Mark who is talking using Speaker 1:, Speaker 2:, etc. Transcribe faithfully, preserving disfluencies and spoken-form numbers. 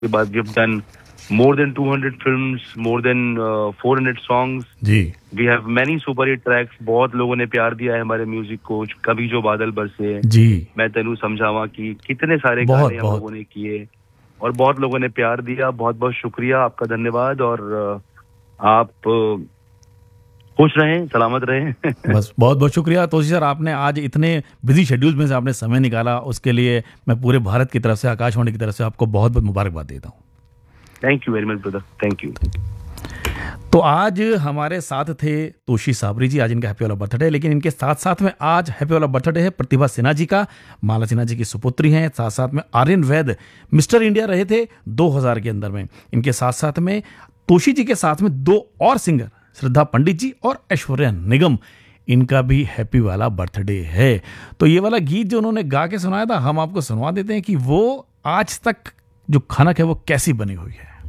Speaker 1: के बाद we have done more than two hundred films, more than uh, four hundred songs.
Speaker 2: Ji.
Speaker 1: We have many super hit tracks. बहुत लोगों ने प्यार दिया है हमारे म्यूजिक को. कभी जो बादल बरसे,
Speaker 2: जी,
Speaker 1: मैं तेनू समझावा की कितने सारे गाने हम लोगों ने किए और बहुत लोगों ने प्यार दिया. बहुत बहुत शुक्रिया, आपका धन्यवाद. और आप खुश रहें, सलामत रहें.
Speaker 2: बस बहुत बहुत शुक्रिया तोशी सर, आपने आज इतने बिजी शेड्यूल में से आपने समय निकाला, उसके लिए मैं पूरे भारत की तरफ से, आकाशवाणी की तरफ से आपको बहुत बहुत मुबारकबाद देता हूँ.
Speaker 1: Thank you very much brother, thank you.
Speaker 2: तो आज हमारे साथ थे तोशी साबरी जी, आज इनका हैप्पी वाला बर्थडे है, लेकिन इनके साथ साथ में आज हैप्पी वाला बर्थडे है प्रतिभा सिन्हा जी का. माला सिन्हा जी की सुपुत्री हैं. साथ साथ में आर्यन वैद मिस्टर इंडिया रहे थे दो हज़ार के अंदर में. इनके साथ साथ में तोशी जी के साथ में दो और सिंगर, श्रद्धा पंडित जी और ऐश्वर्या निगम, इनका भी हैप्पी वाला बर्थडे है. तो ये वाला गीत जो उन्होंने गा के सुनाया था, हम आपको सुनवा देते हैं कि वो आज तक जो खनक है वो कैसी बनी हुई है.